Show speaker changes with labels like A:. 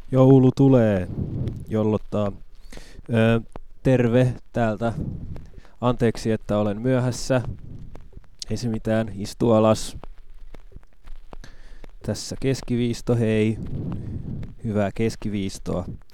A: Joulu tulee, jollottaa. Terve täältä. Anteeksi, että olen myöhässä. Ei se mitään, istu alas. Tässä keskiviisto, hei. Hyvää keskiviistoa.